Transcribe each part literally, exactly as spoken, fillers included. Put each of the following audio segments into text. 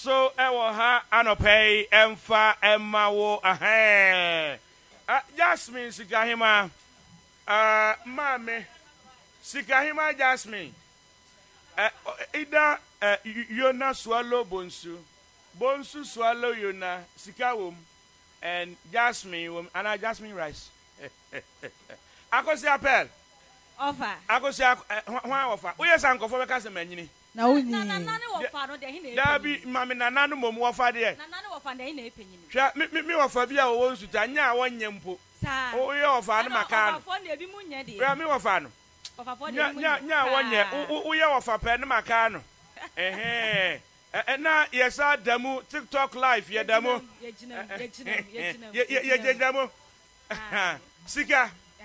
so ewo ha anopay emfa emawo ahe Jasmine Sikahima uh mame Sikahima Jasmine uh, ida uh, Yona swallow bonsu bonsu swallow Yona Sikawum and Jasmine wom ana Jasmine rice akosi apel offer akosi hwan offer we yes ankofo be kase manyini na uni na na na offer no de hin na dabi mame na nanu mom offer de na na offer de hin na epenyini hwa mi mi offer bia wo wonsu ta nya wonye mpo sa o ye offer no maka no offer na ebi munye de hwa mi offer no offer for de nya nya wonye o ye offer pe no maka no eh eh na yesa damu TikTok live ye damu ye gina ye gina ye gina ye ye damu sika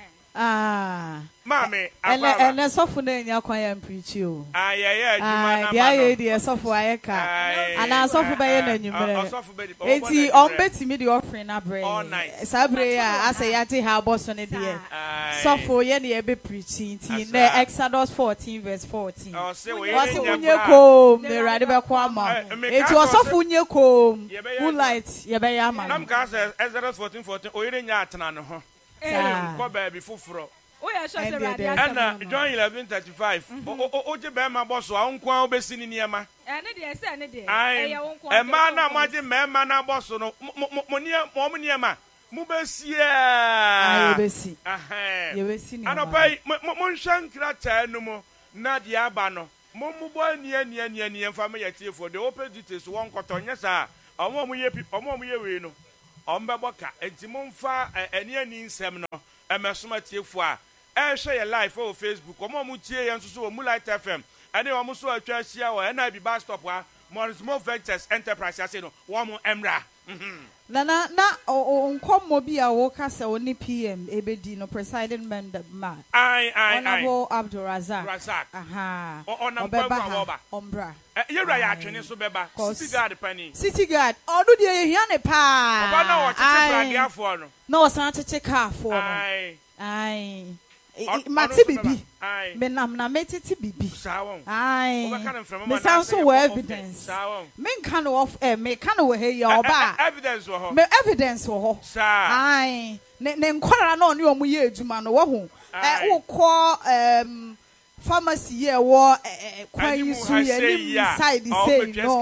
ah mame ele ele sofu na enya kwan ya preach o ah yeah yeah adwuma na ma dia ye dia sofu ayeka ana sofu be ye na nyumere enti on betimi the offering na bre sabre ya ase yate ha boso ne de sofu ye na ye be preaching enti na Exodus fourteen verse fourteen o se we nye ko me rade be kwa ama enti o sofu nye ko who light ye be ya ama nam ka se Exodus fourteen fourteen o yire nya atena no ho ko baby fufuro o ya sho se radio ana John eleven thirty-five o o je be ma boso ankwa obesi ni niema eh ne de se ne de eh ye wonkwa e ma na maje me ma na boso no mo nie mo mo niema mu besi ah ye besi ah ye besi ni ana pai mo nshankra ta nu mo na de aba no mo mu bo ania ania ania ania fa me yatie for the open details won kotonye sa omo mo ye omo mo ye we no ombeboka enti momfa ani ani nsem no emesoma tiefo a e hwe ye live o Facebook omo mo tie ye nso so o Moonlight F M ene omo so atwa hia o na bi bus stop a Morismo Ventures Enterprise ase no wo mo emra na na na onkommo bi a wo ka se oni P M ebedi no presiding member ma ai ai ai Honorable Abdul Razak Razak aha ona baba oba ombra yewra ya atwene so beba city guard pani city guard odu de ye hia ne pa oba na wo tete brage afo no na wo san tete car afo no ai ai mati bibi me nam na metete bibi sawon ai oba kan mframa me san so evidence sawon me kan of eh me kan wo he ya oba evidence wo ho me evidence wo ho sa ai ne ne nkwara na oni omu ye adwuma no wo ho eh wo ko em pharmacy ye wo kwan su ye ni side say no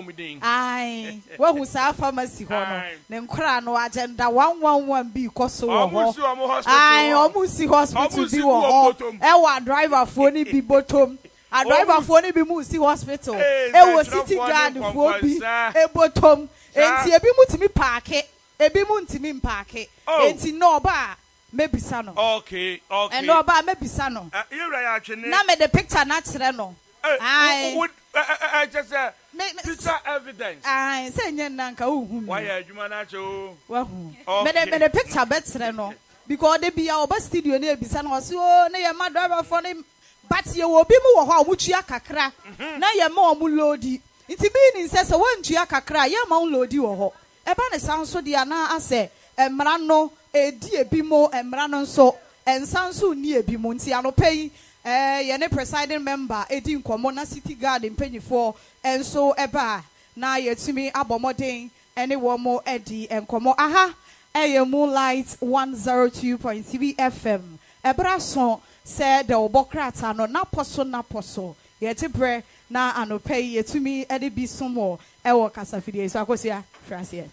ai wo hu sa pharmacy ho no ne nkora no agenda one one one bi koso wo ho ai omu si hospital bi wo ho e wa driver fo ni bi bottom a driver fo ni bi mu si hospital e wo city guard fo bi e bottom enti ebi mu timi parke ebi mu ntimi mpake enti no ba mebisa no okay okay and no ba mebisa no yewra ya atwene na me the picture na kire no ai I just say picture evidence ai say nya nanka uhu why adwuma na cho wa hu me the me the picture betre no because they be our studio na ebisa no so o na ye ma driver for ni but ye wo bi mu wo ho omutua kakra na ye ma omu loadi nti bi ni nse se wantua kakra ye ma loadi wo ho e ba ne san so dia na ase emra no edi ebimo emra no nso ensanso ni ebimo nti anopai eh ye ne presiding member edi nkomo na city guard mpanyifo enso eba na yetumi abomoden ene wo mo edi enkomo aha eye Moonlight one oh two point three F M ebra so se de obokrata no naposo naposo yeti bre na anopai yetumi edi bisomo ewo kasafidie so akosia Francie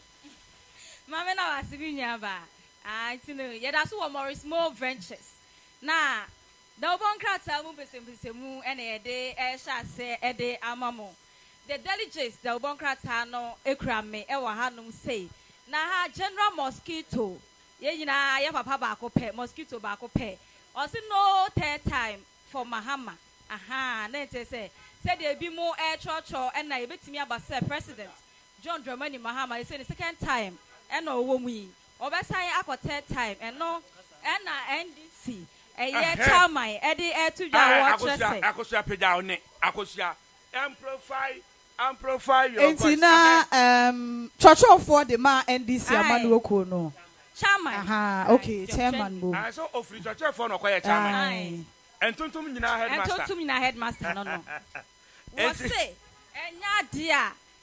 mame na wasibi nyaba ah tinu yeda so wo Morismo Ventures na da obonkrata mu besembesemu ene yede e sha se ede amamo the delegates da obonkrata no ekura me e wa hanum sei na ha General Mosquito ye nyina ye papa ba ko pe mosquito ba ko pe o si no third time for Mahama aha na ente se se de bi mu e chocho e na yebetimi abase president John Dramani Mahama he say the second time e na owo mu yi obesan akọ third time e no e na N D C e ye chairman e de e to dwa watch say akosia peja one akosia amplify amplify your voice entina um churchofo de ma N D C amanu oku no chairman aha okay chairman bo ah so ofri churchofo no koye chairman entontom nyina headmaster entontom nyina headmaster no no wo say enya dia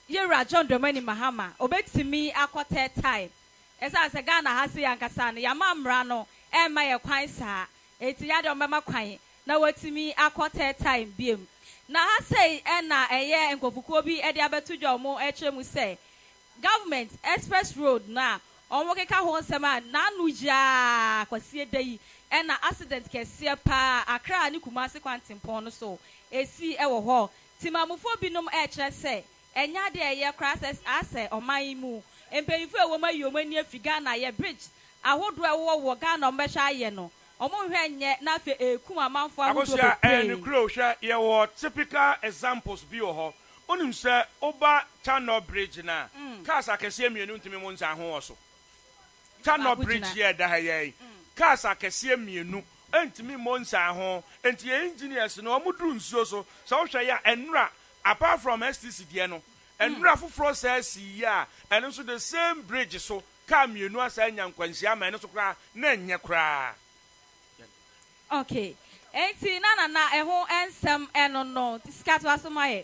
Yera John Dramani Mahama, obetimi akote time. Esa se Ghana hasi yankasa no yama mra no e ma ye kwan saa. Eti ya de omema kwan na watimi akote time biem. Na ha sei e na eye enkofukuo bi e de abetu dwa omo e kyeremu se government express road na omo keka ho nsema na anuja kwasie dai e na accident kese pa Accra ni Kumasi kwantimpon no so esi e wo ho timamufo binom e kyerɛ se enya de eye crisis ase oman mu empeyifo ewo ma yomani afiga na ye bridge ahodo ewo wo Ghana ombehwa aye no omo hwɛ nye na fe ekum amanfo ahodo be eh ne kuro hwɛ ye wo typical examples bi wo ho onim se oba Channel Bridge na cars akese mienu ntimi mo nsa ho wo so Channel Bridge ye da ha ye cars akese mienu entimi mo nsa ho enti engineers no omudru nsuo so so hwɛ ya enra apart from S T C die no enra foforo says ya eno so the same bridge so car mienu asa nya nkwansia ma eno so kra na enye kra. Okay. Enti na na na eho ensem eno no skatu asomaye.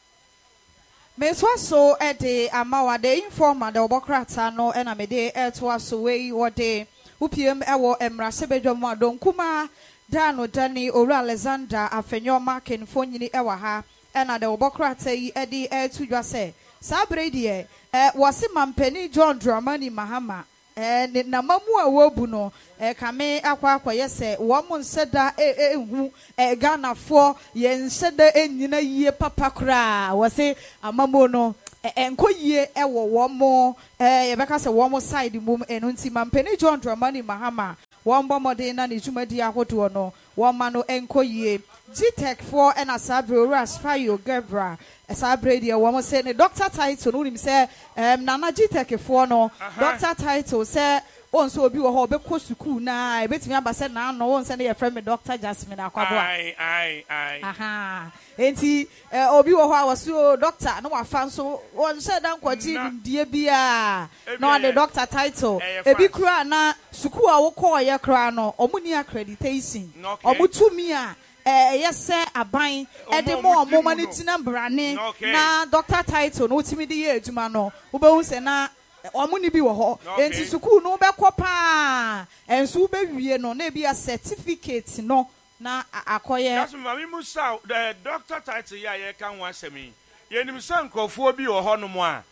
Me so so e de amawa de informa de obokrata no e na me de e to aso we wo de upiem e wo emrase bedwam adon kuma dano dani oru Alexander afenyoma kenfo nyini e wa ha e na de obokrata yi e de e to dwa se sabre de e wose mampani John Dramani Mahama eh na mamu a wobu no eh kame akwa akwaye se wo mo nseda ehu eh Ghana fo ye nseda enyina yie papa kra wo se amamo no enko yie e wo wo mo eh ye beka se wo mo side mum enu nti mampeni John Dramani Mahama wo mbo modern na ne jumadi ahodo no wo ma no enko yie G-Tech for and Asabre Ras Fayo Gebra Asabre dia wo mo se ne doctor title no nim se um Nana G-Tech for no doctor title say on so obi wo ho be ko school na e betimi aba se na no won se ne ye friend me Doctor Jasmine Akwabo ai ai ai aha enti obi wo ho a wo doctor no wa fa so won se dan kwaji ndie bia no the doctor title ebi kura na school a wo ko ye kura no omuni accreditation omutumi a eh yes aban e de mo omo mani tina brane na doctor title no timi de ye adwuma no wo be hu se na omuni bi wo ho enti school no be kopa enso be wie no na bi a certificate no na akoye that's me musa the doctor title ya ye kan wa semi ye nim san krofo bi wo ho no mo a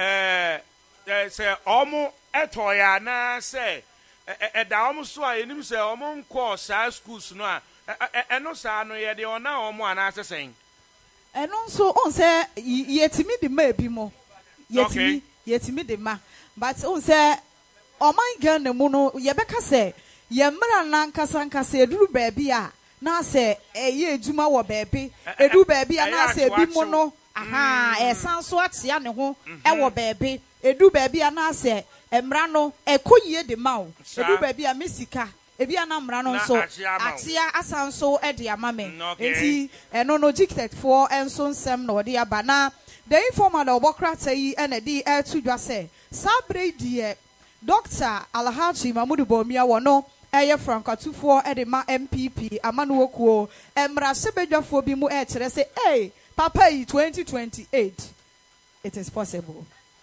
eh se omo eto ya na se e da omo so a ye nim se omo nko sa schools no a eno sa no ye de ona omo ana asesen eno nso on se yetimi de ma bi mo yetimi yetimi de ma but on se o man Ghana mu no ye beka se ye mra na nkasa nkasa eduru baabi a na se eye eduma wo baabi edu baabi a na se bi mu no aha e sanso atia ne ho e wo baabi edu baabi a na se emra no ekoyie de ma o edu baabi a mesika ebi anamra no nso atia asanso e de amame enti eno no G-Tech for enso nsem no de aba na the informal the obokrata yi ene di e to dwa se sabre die Doctor Alhaji Mamudu Bomia wono eye frankatufo e de ma M P P amanu okuo emra sebedwafo bi mu e kire se eh papa yi twenty twenty-eight it is possible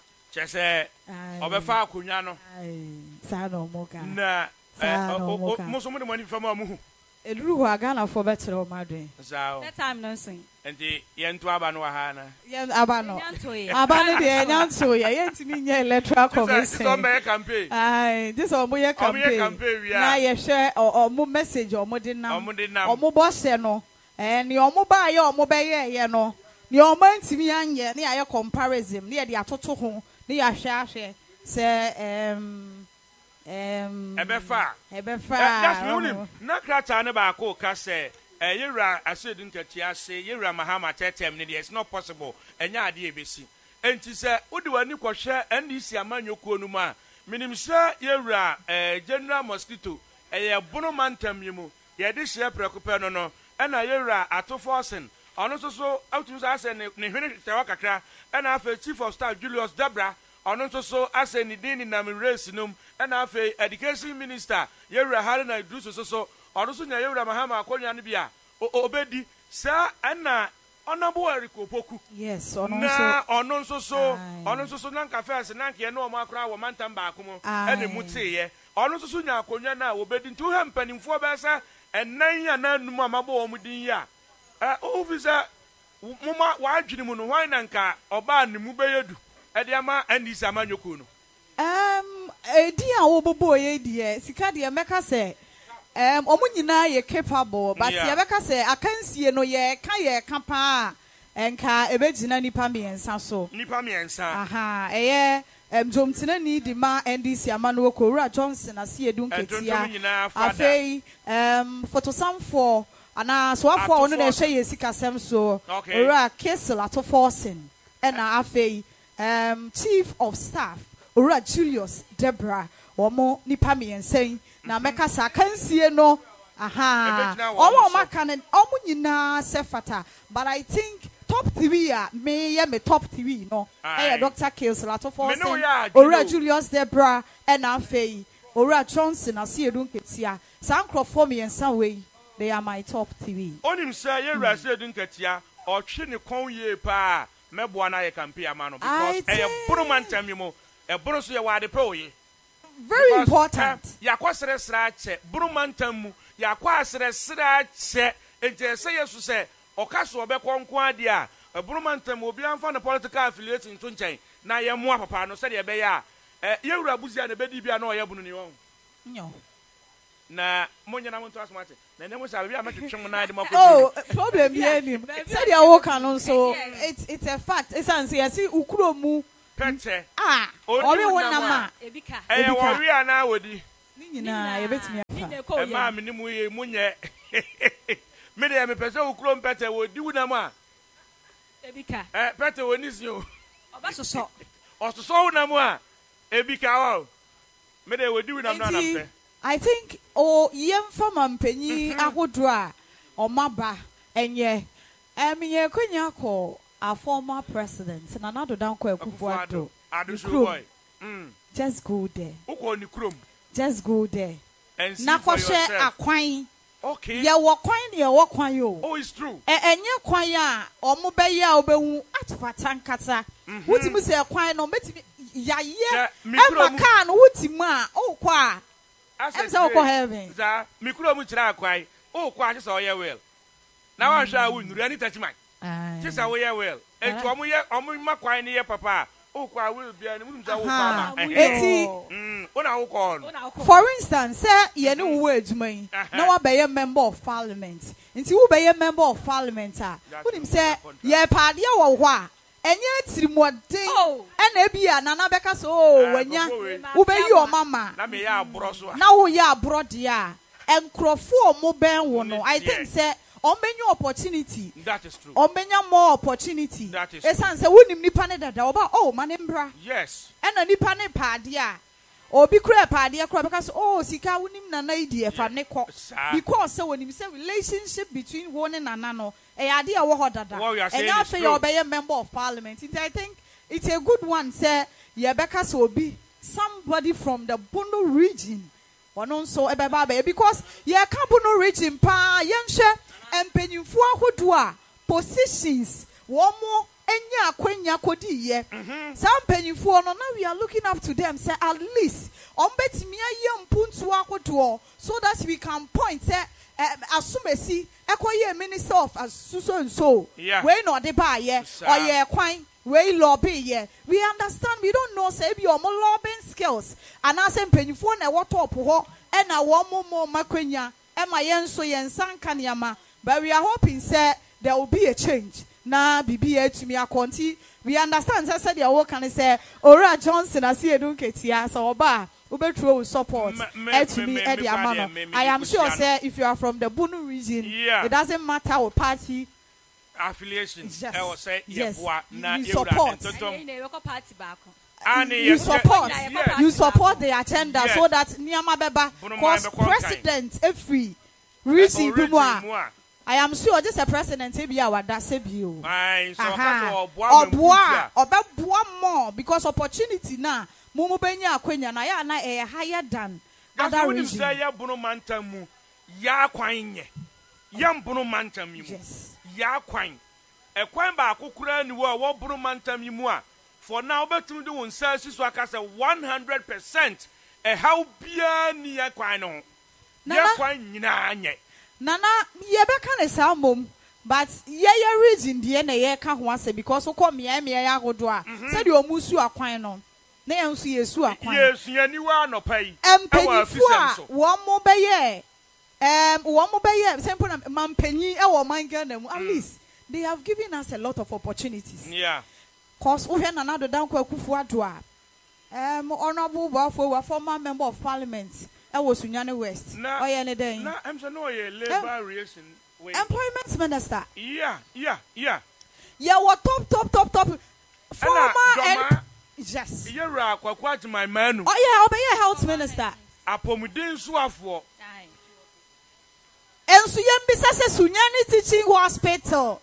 chese obefa akunwa no sa no mo ka na muso mo de mani fama mu eluru ho Ghana fo betere o madwen sao That time no sin. enti ye nto aba no ha na ye aba no aba no de nyanto ye ye ntimi nya electoral commission so me campaign ai this o mo ye campaign na ye hwe o mo message o mo de nam o mo bo se no eh ni o mo ba ye o mo be ye ye no ni o ma ntimi anye ni aye comparison ni ye de atoto ho ni ya hwe ahwe se em em ebefa ebefa that's me na krata ne ba ko ka se eh yewra asedun tatia se yewra Mahama tetem ne it's not possible enya ade ebesi enti se odi wani kwohwe N D C amanyoko nu ma minim se yewra eh General Mosquito eh bono mantam yimu ye de hye prekope no no ena yewra atoforsen ono so so outumi so ase ne hwene tewa kakra ena afa Chief of Staff Julius Debra ono so so ase ni din ni nam race num ena afa Education Minister yewra Haruna Idris so so ono so nya yewra Mahama akonya ne bia obedi sa ena Honorable Eric Opoku. Yes, ono Na so. ono nso so, ono nso so nanka first nanka ye no ma kra wo mantam ba akomo e ne mutiye. Ono nso so nya akonwa na obedi nti wo mpanimfo be sa enan ya na num amabo wo mudin ya. Eh ofisa muma wa adwini mu no hwan nanka oba ne mu beyedu. E de ama andisa amanyoko no. Um, edi a wo bobo ye die, sika de meka se um omu nyina ye capable, but ye beka se akansie no ye ka ye ka pa enka ebegina nipa miensa so. Nipa miensa. Aha, eye um jomtina ni di ma N D C amano Kowura Johnson ase edun ketia. Afei um photosam for ana so afọ onu na ehwe ye sikasem so. Owura Kesel Atoforsen ena afei um chief of staff Owura Julius Deborah omo nipa miensen na meka sa kansie no aha omo maka ne omo nyina sefata, but I think top three a me ye me top three no eh Doctor Kesel Atoforsen Owura Julius Deborah ena afei Owura Johnson ase edun ketia sankrofo miensa we they are my top three. Onim say ye wura ase edun ketia o twe ne kon ye pa meboa na ye campaign amano because e buru mantam yimo e buru so ye wade pe oye. Very important. Yakwasere sra che buru mantam mu yakwasere sra che ente se yesu se okaso obekọ nko ade a buru mantam obi anfa na political affiliate nto nchen na ye mo papa no se de be ya e ye wura buzia na bedi bia na oye bunu ni won nyo na monya na monto asomate na nemu sa bia matwetwe na de makọ. Oh, problem here ni say dia wo kan no so it's it's a fact it's an say see ukuro mu pete ah ori wonama ebika eh wori ana wodi ni nyina ye betimi afa e ma me ni mu ye munye me de me pese ukuro mpete wodi wonam a ebika eh pete woni si o oba soso ososo wonam a ebika wa me de wodi wonam na na pe. I think o yemfa mampanyi ahodro a omaba enye eminye kwanya ko a former president Nana Addo Dankwa Akufo-Addo boy mm just go there uko ni krom just go there and see na for kwahwe yourself. akwan Okay, ye wo kwan ne ye wo kwan yo oh it's true e enye kwan a omo be ya obehu atfata nkata wutimu se kwan no metimi yaye e maka no wutimu a o kwa I'm so for heaven. Za mikro mu kira akwai. O kwa che so ye well. Na wa hwa wu nuru ani touch man. Che sa wo ye well. Enti omo ye omo makwai ne ye papa. O kwa will bia ne mu za wo kwa ma. Eti mm ona wo ko no. For instance, say ye ne wo adwuma yi. Na wa be ye member of parliament. Nti wo be ye member of parliament a. Wonim say ye paade wo ho a. Enye tirimodin ena bia nana beka so wanya wo be yi o mama na me ya abro so na wo ya abro de a enkrofo mo ben wo no I think say on menya opportunity that is true on menya more opportunity esan say wonim nipa ne dada oba oh manembra yes ena nipa ne paade a obi kura paade kura beka so oh sika wonim nana idi e fa ne ko because say wonim say relationship between one and nana no e ade a wo hodada and now say you obey member of parliament. I think it's a good one say ye beka so obi somebody from the Bono region ono so e beba be because ye ka Bono region pa ye nhwe empenyimfo ahodo a positions wo mo enya akwanya kodi ye some empenyimfo no now we are looking up to them say at least on betimi aye mpuntu ahodo so that we can point say asumesi ekoye minister of asuso and so we no de ba ye oye kwan we lobby ye we understand we don't know say bi o mo lobbying skills and as mpanyifo na wo top ho e na wo mo mo makwanya e ma ye nso ye nsanka niama but we are hoping say there will be a change na bibi etumi akonti we understand say say wo kan say Owura Johnson ase edun ketia so oba Ubetro will support Etumi Eddie Amano. I am sure, sir, if you are from the Bunu region, yeah. It doesn't matter what party affiliation. Yes, say, yes. You support. And you support. yes. You support the agenda yes. so that Niama Beba, because president every region, Bumwa. I am sure just a president be our dasebio. Aha. Obwa, obwa more because opportunity now. Mumu benya akwenya na ya na e higher than other regions. Say ya bunu mantamu ya kwanye. Ya bunu mantamu. Yes. Ya kwanye. a kwan ba akukura ni wo wo buru mantam yi mu a for now betum de won sa si so aka say one hundred percent e how bia ni ya kwan no ya kwan nyina anye nana ye beka ne sa mom but ye ye reason de na ye ka ho ase because ko mia mia ya godo a se de omusu akwan no na ye nso yesu akwan yesu yani wa no pai empenifu a wo mo be ye em wo mo be ye simple na mampanyi e wo manga na mu at least they have given us a lot of opportunities. Yeah. Cause we have another down Kufuadua. Um, honorable Buffalo, former member of parliament. I was Sunyani West. Na, oh, yeah, day. Na, I'm so no labor relation. Employment minister. Yeah, yeah, yeah. Yeah, what top, top, top, top. Former and yes. You're a quite my man. Oh, yeah, obey your health minister. Apomidin Swafo. And Suyambisa Sunyani teaching hospital.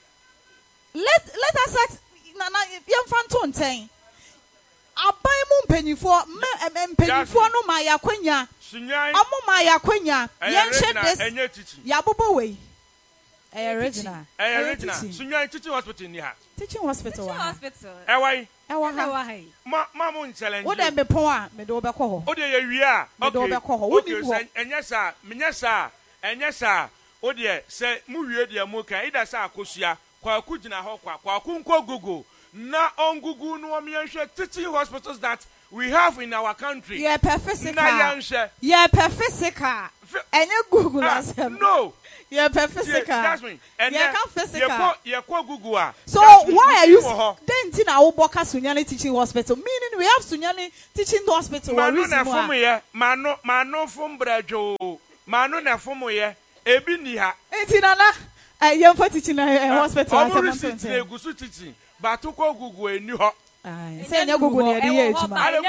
Let let us ask Nana young Fanton saying. I buy mum for me penny for no my aquina. Sunyai, Amo my aquina. Yan shed this and your teaching. Yabubo way. A original. A original. Sunyai teaching hospital in here. Teaching hospital. Hospital. Away. Away. Mamma challenge. What am I poor? Medoba call. Oh, dear, we are. Okay, and yes, sir. Minyasa, and yes, sir. Oh, dear, say, Muria, dear Moka, Ida Sa Kosia. Kwa kujina hokwa kwa kunko Google na on Google no mianshe teaching hospitals that we have in our country. Yeah, perfect. Na yanshe. Yeah, perfect. And you Google us. No. Yeah, perfect. That's me. And yeah, physical. Yeah, kwa Google. So why are you then tina Uboka Sunyani teaching hospital? Meaning we have Sunyani teaching hospital. Mano na fumu ye. Mano mano fumbrajo. Mano na fumu ye. Ebi ni ha. Etinana. I am for teaching a hospital. I'm going to teaching, but to go Google a new hot. Say, Google near the age.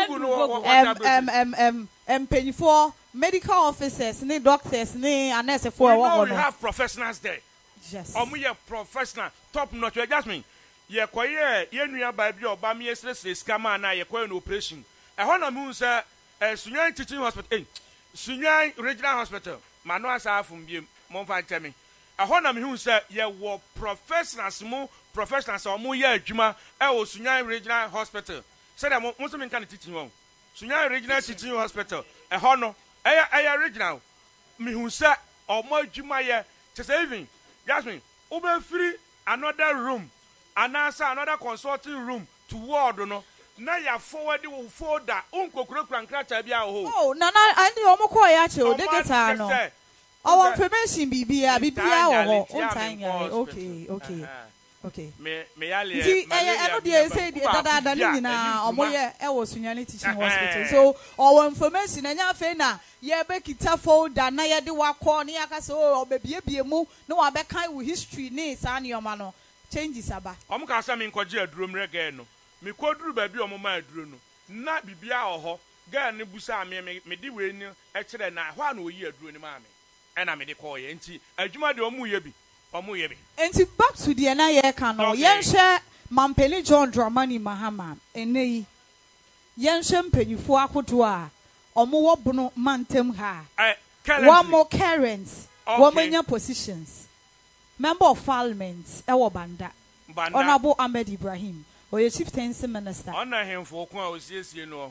Um, um, um, um, penny for medical officers, ne doctors, ne and nurses for a while. We have professionals there. Yes. Um, we are professional, top notch. Just me. Ye quiet, ye knew by your Bami yesterday, scammer, na ye quiet operation. A honor moon, sir, a Sunyan teaching hospital, Sunyan regional hospital. Manoa sa from you, Monfort Tammy. A honor me who said, ye were professionals, more professionals, or more year, Juma, I was Sunyan Regional Hospital. Said I want some kind of teaching home. Sunyan Regional Teaching Hospital, a honor, a original. Me who said, or more Juma, ye, just even, Jasmine, open free another room, and answer another consulting room to ward, no. Now you forward the folder, Uncle Crook and Crater be our home. Oh, Nana, I knew Omokoyacho, they get no. Our information be be a be be our own time. Okay, okay, okay. Me me ali. See, I know they say that that that na omoye e wo Sunyani teaching hospital. So our information na nya fe na ye be kita folder na ye de wakọ na aka so obebie bie mu na wa be kan wo history ni sa na yoma no changes aba. Omo ka sa me nkoje aduro mrege no. Me koduru ba bi omo ma aduro no. Na bibia oho. Ga ne busa me me di we ni e kire na hwa na oyi aduro ni ma me. And I made a call ye. Enti, Ajuma de Omu Yebi. Omu Yebi. Enti, back to the Anaya Cano. Yansha Mampeli John Dramani Mahama. Ene Yansham Penifua Kutua. Omu Wabuno Mantem Ha. One more currents. One more positions. Member of Parliament. Ewa Banda. Honorable Ahmed Ibrahim. Or your chieftaincy minister. Honor him for Kwa was yes, you know.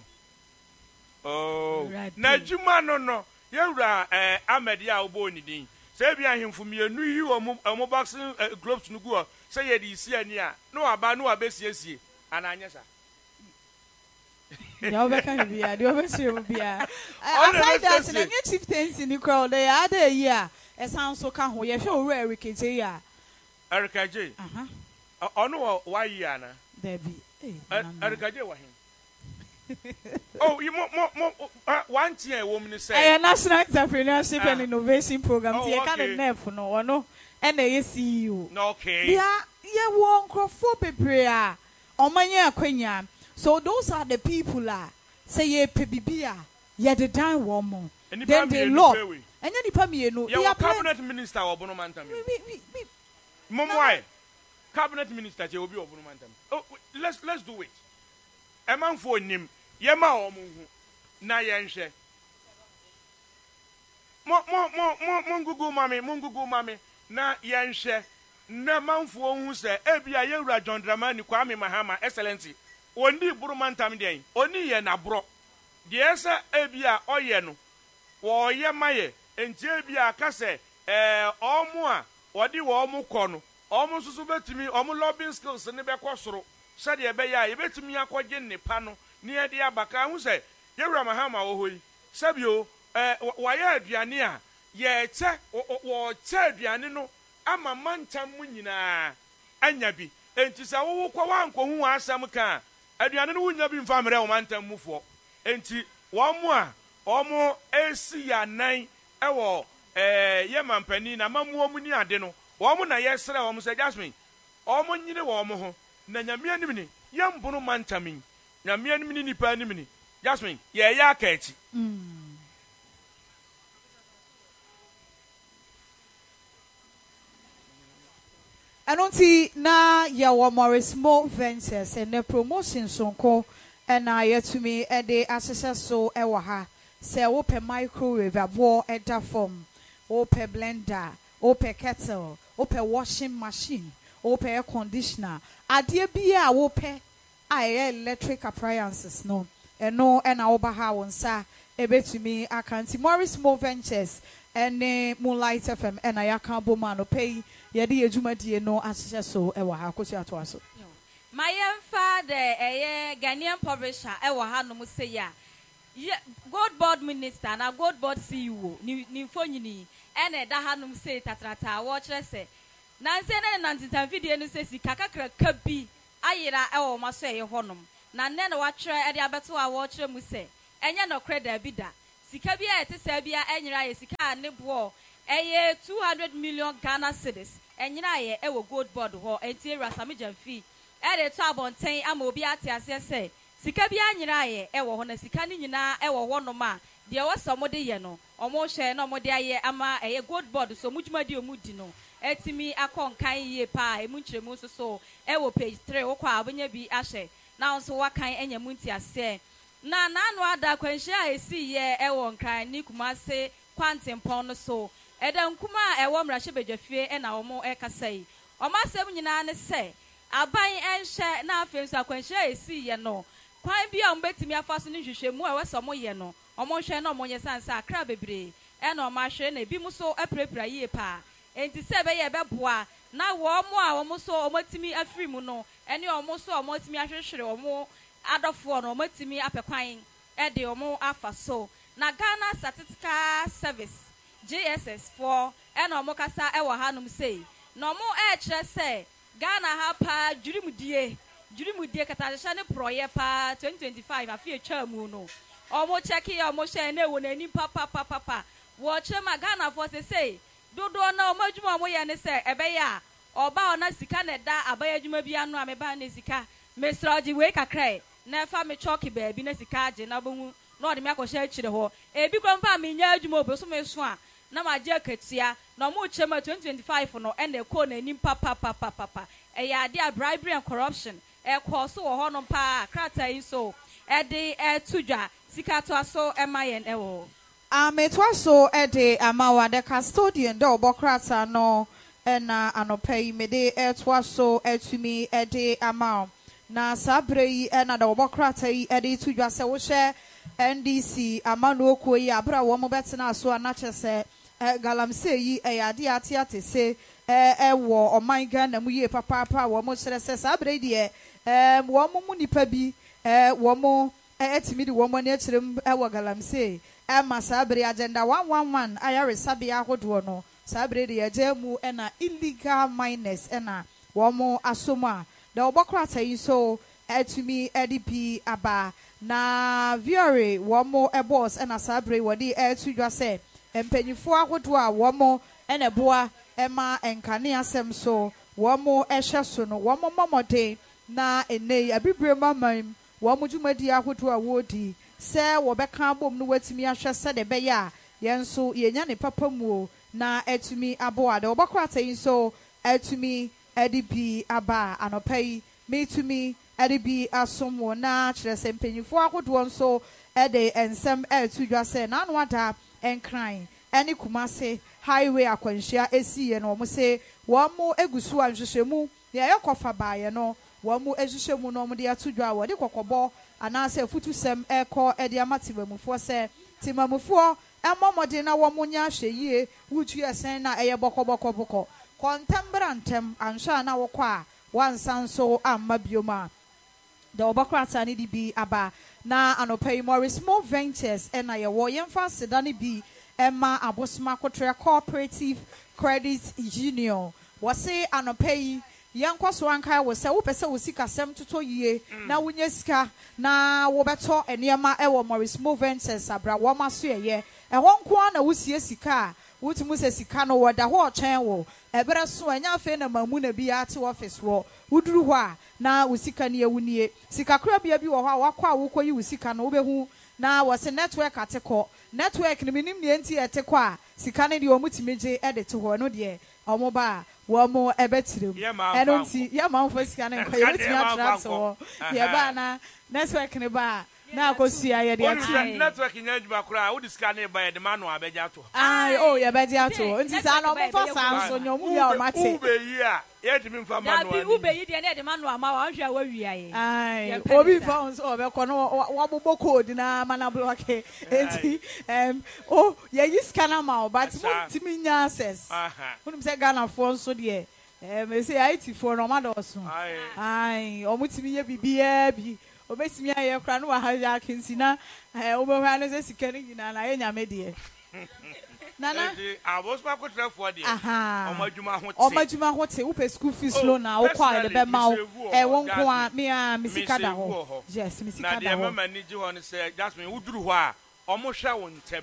Oh, Najuma no no. Yewra eh Ahmedia obo ni din say bia hemfo me anu yi omo boxing gloves no go say ye di isi ani a no aba no abesiesie ananya sa ya obeka bia di obesie bia aside that na nye chieftains ni crowd dey ada yi a esan so ka ho ye hwe owura Erika J a Erika J aha ono wa yi ana there be eh Erika J wa hin oh, you mo mo mo uh, one year woman say a national entrepreneurship uh, and innovation program. Oh, you can't nerve no or no, and they see you. Okay. Yeah, yeah, one crop for prepare on my year quenya. So those are the people ah say ye pebibia, ye the down woman. Then they love. And then the pami no. Yeah, cabinet minister or bonomanta. Mom, why? Cabinet minister, you will be bonomanta. Oh, let's let's do it. A man for him. Yema omu na yenhwe mo mo mo mo mungugu mami mungugu mami na yenhwe na manfo hu se ebia yewura John Dramani Kwame Mahama excellency oni burumantam den oni ye nabro de esa ebia oye no wo ye maye enti ebia ka se eh omo a odi wo omo kọ no omo susu betimi omo lobbying skills ne be kosoro sade ebe ya ye betimi akọje nipa no ne ye de abaka hu se yewura Mahama wo hoyi sabio eh wa ye aduane a ye che wo che aduane no ama mantam mu nyina anya bi enti sa wo kwa wanko hu asam ka aduane no wunya bi mfa mre wo mantam mufo enti wo mu a omo esi ya nan ewo eh ye mampani na mamuo mu ni ade no wo mu na yesre wo mu se Jasmine omo nyine wo mu ho na nyame anim ni yembono mantam nyame anim ni nipa anim ni Jasmine ye ya ka echi mm. Anonti na ya wa Morris Mo Ventures and the promotion sonko and I yet to me a day assessor so ewa ha say open microwave abo eda form open blender open kettle open washing machine open air conditioner adie bia open air electric appliances no and no and oba ha wonsa ebe to me akanti Morris Mo Ventures and Moonlight F M and I can bomano pay yedi ejumadi no asese so e wa ha kosi ato aso my father eh Ghanaian publisher e wa ha no mu say ya gold board minister na gold board C E O ni ni fonyini e na da ha no mu say tatrata wo kire se na nse na na ntitan video no say sika kakra ka bi ayira e wo maso e honom na nne na wa kire e de abeto a wo kire mu say enye no credit bi da sika bia ete se bia enyira ye sika ne bo eye two hundred million Ghana cedis enyira ye e wo gold board ho enti Rasami Jamfi e de to abonten ama obi ate ase se sika bia enyira ye e wo ho na sika ni nyina e wo ho no ma de wo so mo de ye no omo hwe na omo de aye ama eye gold board so mujuma de omudi no etimi akonkan ye pa emu nkyeremu so so e wo page three wo kwa abonya bi ahye na nso wakan enya munti ase na nanu ada kwanhia esi ye e wo nkran ni Kumase kwantempon no so eda nkuma e wo mrahye bedwafie e na omo e kasai omo asem nyina ne se aban enhye na afenso akwanhia esi ye no kwan bia omo betimi afaso ne hwehwemu e weso mo ye no omo hwe na omo nye sansa akra bebre e na omo ahwe na bi mu so aprepra ye pa enti se be ye beboa na wo mo a omo so omo timi afiri mu no ene omo so omo timi ahwehwere omo adofo no omo timi apekwan e de omo afa so na Ghana Statistical Service G S S four and omo kasa e wa hanum sei no mo e kire se Ghana ha pa jurimudie jurimudie katasha ne proye pa twenty twenty-five afi etwa mu no omo check ye omo hye na ewo na ni papa papa papa wo kire ma Ghana for se sei dodo na omo adwuma omo ye ne se ebe ya oba ona sika na da abaya adwuma bia no ameba na sika mesroji we kakrai na fa me choki ba bi na sika age na bohu no de me akosha akire ho ebi kwampa me nya adwuma obo so me so a na maje akatia na mo chema twenty twenty-five no e na ko na nim papa papa papa e ya de bribery and corruption e ko so wo ho no pa krata yi so e de e tudwa sika to aso e mayen e wo ametwa so e de amawa the custodian de obokrata no e na anopai me de e to so etumi e de amaw na sabre yi e na de obokrata yi e de tudwa se wo hye N D C amano okuo yi abra wo mo betena so anache se galamse yi eyade ate ate se e wo oman Ghana mu ye papa papa wo mo kire se sabre de e wo mo mu nipa bi e wo mo etimi de wo mo na kirem e wo galamse e ma sabre agenda one one one ayare sabe ahodo no sabre de ye mu e na illegal miners e na wo mo asoma da obokrata yi so etumi edp aba na viore womo e boss na sabre wodi e tudwa se empanyifo ahodo a womo e na boa e ma enkane asem so womo e hwe so no womo momode na enei abibre mamam womo dwumadi ahodo a wodi se wo beka bom no watimi ahwe se de be ya yenso yenya ne papa mu na etumi aboa de obakrata yin so etumi edp aba anopai metumi Edibi asomo na kire se mpanyifo ahodo nso e de ensem e tudwa se na no ada enkran any Kumase highway akwanhyia esi ye no mo se wo mo egusu anhwehwemu ne ayekofa baaye no wo mo ehwehwemu no mo de atodwa wo de kokobo anase futusem eko e de amatimamufo se timamufo emomode na wo mo nya hweyie wutu esen na eye bokoboko boko kontembra ntem ansha na wo kwa wansanso amma bioma the obakrata ni di bi aba na anopai Morris Small Ventures ena ye wo yemfa sedane bi Emma Abosma Kotre Cooperative Credit Union wase anopai yankwaso ankai wo se wo pese wo sika sem toto yie na wonye sika na wo beto enema e wo Morris Small Ventures abra wo maso ye e ho nko na wo sie sika wotumu se sika no wo da ho chen wo ebere so anya afi na mamu na bi ate office wo wuduru ho a na wo sika ne ewunie sika kra bia bi wo ho a wakwa wo koyi wo sika no wo behu na wo se network ateko network ni minim ne enti eteko a sika ne de o mutimeje e de to ho no de omo ba wo mo ebetirem eno nti ya ma mfo sika ne koyi wetimi atra so ye ba na network ne ba na akosia ye de ati network nya djuma kura wo disika ne ba ye de manu abeja to ai oh ye beja to nti sa na mo fa sa so nyomu ya o mate ube yi a ye timi mfa manu abi ube yi de na de manu ama wa hwa wa wi aye ai obi fa on so be ko no wa bobo code na mana block enti em oh ye yi scanner ma but mo timi nya access unum se Ghana fo nso de em e se I T fo no ma do so ai o mo timi ye bibia bi obesimi aye kra no wa ha ya kinsina eh obehwa no se sika ni nyina na ye nyame de nana Abosma Kotre fo de omadwuma ho te omadwuma ho te wo pe school fees loan na wo kwa de be ma wo eh wo nko a me a misika da ho yes misika da ho na de mama ni ji ho no se Jasmine wuduru ho a omo hwe wo ntem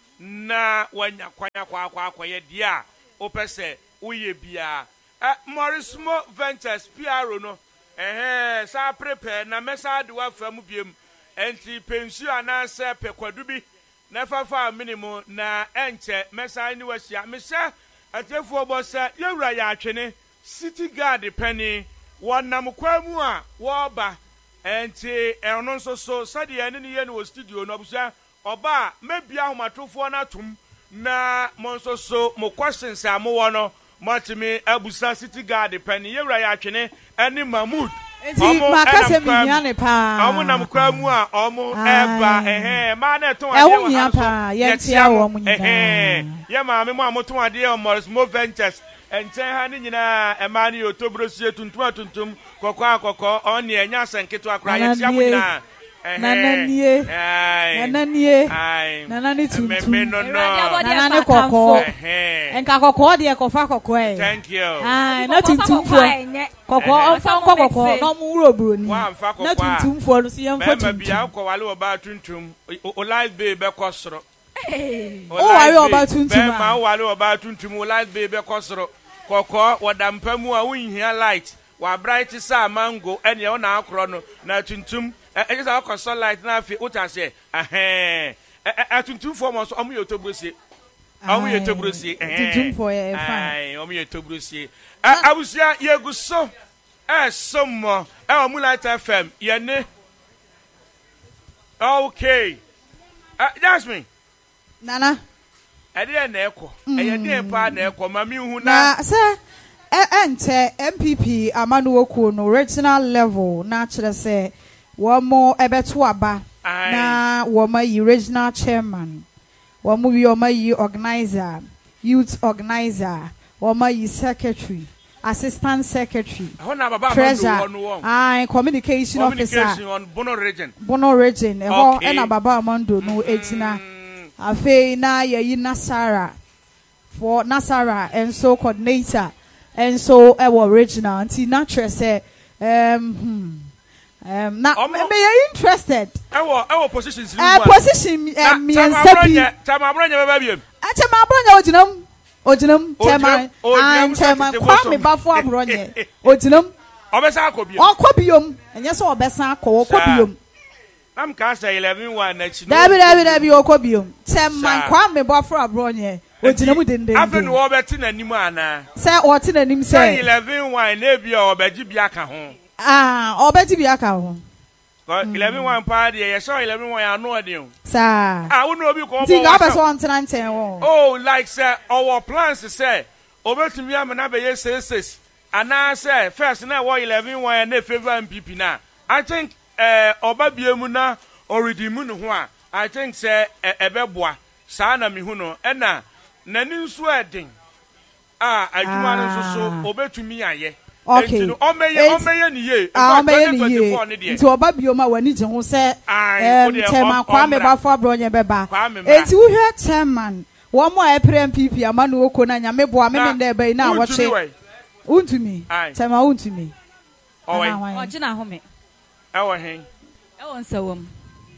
na wanya kwanya kwa kwa akoye de a wo pese wo ye bia eh Morris Small Ventures P R O no eh sa prepare na mesa de wa fam biem enti pensu ananse pekwadu bi na fafa minimum na enche mesa ni wasia mese atefu obosa yewura ya atwene city guard penny wonam kwamu a wo ba enti eno nso so sade ene ne ye no studio no obusa oba mebia homatofo na tum na monso so mo questions amowo no matimi abusa city guard penny yewura ya atwene eni Mahmood enti makase minya ne pa omo nam kwamu a omo eba ehe ma na eton ade wo nya pa ye tia wo mu nyina ehe ye ma me mo amoton ade o Morris Small Ventures enten ha ni nyina e ma ni otobrosie tuntum atuntum kokko akokko on ne enya senketo akra ye tia mu nyina nananie nananie nanani tuntum nanani kokko enka kokko de kofa kokko e thank you ah na tuntum fo kokko onfa kokko no mu urobro ni na tuntum fo no si yem fo tuntum bia ko wale oba tuntum o live bay be kosoro o wale oba tuntum ma wale oba tuntum o live bay be kosoro kokko wodampamu a wonhia light wa bright sa mango ene o na akro no na tuntum e just a console light na fi utase eh eh tuntum fo mo so omo yotobrosie omo yotobrosie eh tuntum fo e fine ai omo yotobrosie abusia yeguso eh somo eh omo light F M ye ne okay Jasmine nana ade na ekọ eye de pa na ekọ mami hu na na se ente M P P amanuoku no regional level na kire se wo mo ebeto aba na wo ma yi regional chairman wo mo wi wo ma yi organizer youth organizer wo ma yi secretary assistant secretary treasurer ah communication officer on Bono region Bono region e ho e na baba amando no etina afei na yayi Nasara for Nasara and so coordinator and so e wo regional anti na trese um hmm. Um, na me you interested? I was I was positions. Uh, position me and Sabi. Tama bronya baba biem. Ah, tama bronya ojinam. Ojinam tama. Ah, tama kwa me bafo abronye. Ojinam. Obesa akobiem. Okobiem. Enye so obesa akọ okobiem. Am ka say eleven one na chi. Dabi dabi dabi okobiem. Tama kwa me bafo abronye. Ojinam dende. Afi no obeti nanim ana. Say oti nanim say. eleven one na bia obeji bia ka ho. Ah, obeti bi aka ho. eleven one party, yes, so eleven one, I know it. Sir. I wouldn't know because Think I was one ten ten. Oh, like, sir, our plans to say, over to me, I'm another yes, says, and I say, first, now, why eleven one and they favor M P P now. I think, uh, Obabiamuna or Redeemun, I think, sir, a bebois, Sana Mihuno, and now, Nanin sweating. Ah, I do want so over to me, I okay. Oh, may you, oh, may you, oh, may you, to Obabioma when you don't say, um, Tema Kwame Bafo Bronya Beba. It's you heard Chairman. One more April M P P, a man who couldn't have made one minute there by now. Watch it. Unto me, Tema unto me. Oh, Jenna Home. Our hang. Oh, and so um.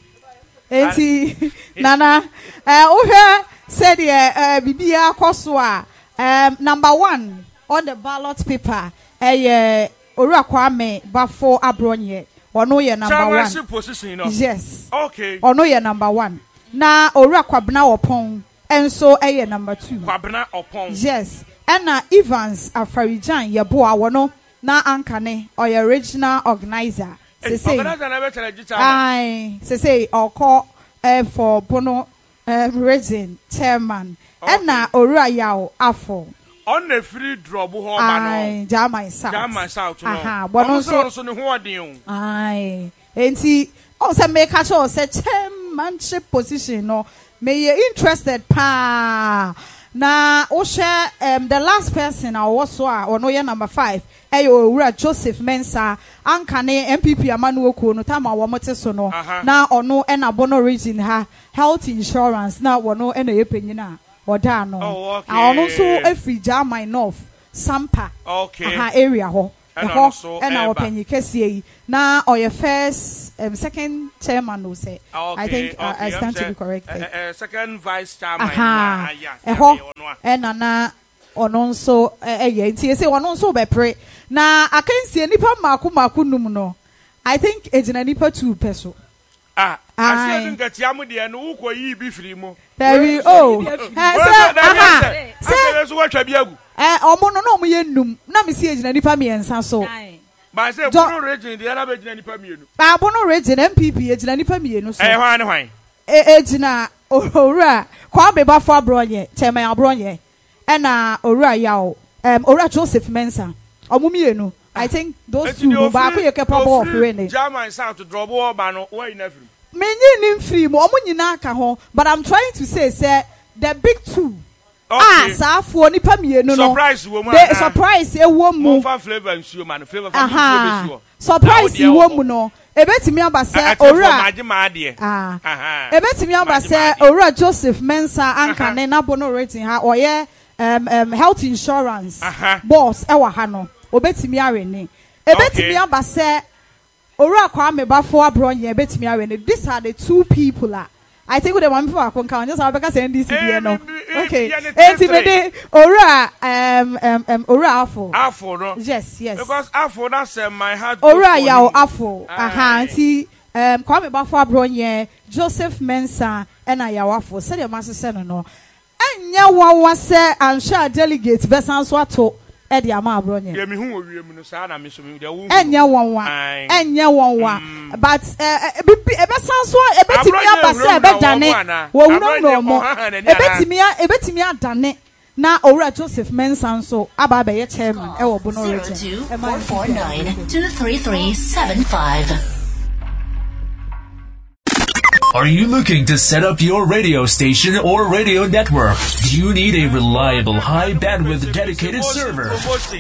Eti Nana, uh, said, uh, Bibia Koswa, um, number one on the ballot paper. Eh, Ora Kwame Bafo Abronye. Ono ye number one. Position, no? Yes. Okay. Ono ye number one. Na Ora Kwabna Opon. And so eh number two. Kwabna Opon. Yes. And na Evans Afarijan ye boa wono na ankane or your original organizer. Se say. Aye. Se say or call eh for Bono eh region chairman. And na Ora Yao Afo. On the free drop, I jam myself. Jam myself. Aha, but also so no what do. Aye, and see, also make us all say chairmanship position. No, may you interested pa. Na Osha, um, the last person I was saw or no year number five. Ayo, Joseph Mensa, Ankane M P P Amanu Kuno Tama Wamotesono. Now or no and abono region ha health insurance. Now or no any opinion. Odano. Oh, okay. I also every jam my north Sampa. Okay. Aha area ho. And also and our penny kesi na or your first um, second chairman will say. Okay. I think uh, okay. I stand to be corrected. Uh, uh, second vice chairman. Aha. Eho. And ana ononso eh eh nti say ononso be pray. Na I can see nipa maku maku num no. I think ejina nipa two peso. Ah, I see that Yamu de and who could be free more. There oh, say, what I be a eh, or mono me num, not me see a nipami and Sanso. But I say, Bono region, the other Nipamian. Ah, Bono region, M P P, Ejina Nipamian. Eh, why, why? Ejina, Ora, Kwabe Bafo Bronye, Tema Bronye, and uh, Ora Yao, um, Ora Joseph Mensa, or Mumieno. I think those two who back here capable of winning. German sound to drop all bano, why never. Many free more money naka, but I'm trying to say, sir, the big two. Ah, sir, for Nipami, no surprise woman. Surprise a woman flavor and shoe man, flavor. Aha, surprise you woman. No, a bet me about say, Ora, ah, a bet me about say, Ora Joseph Mensa, Anka, and Nabono rating her, or yeah, um, um, health insurance boss, Ewa Hano. Obetimi arene ebetimi abase Ora Kwame Bafo Abronye ebetimi arene. These are the two people ah I think with the one people can just have because N D C D no okay eighty Ora um um um Ora Afo Afo no yes yes because Afo that's uh, my heart Ora Yao Afo aha nti um Kwame Bafo Abronye Joseph Mensa and Yao Afo said your master said no anya wa say I'm sure delegate besan so ato Eddie Ama Abronye. Yeah, me who will be no sana, Miss Me. Enya one one. Enya one one. But uh, a besanso, a betimia basa, a bedane. Wo no no more. A betimia, a betimia dane. Na Ora Joseph Mensanso, Ababe ye chairman. Ewo Bono region. zero two four four nine two three three seven five. Are you looking to set up your radio station or radio network? Do you need a reliable, high bandwidth dedicated server?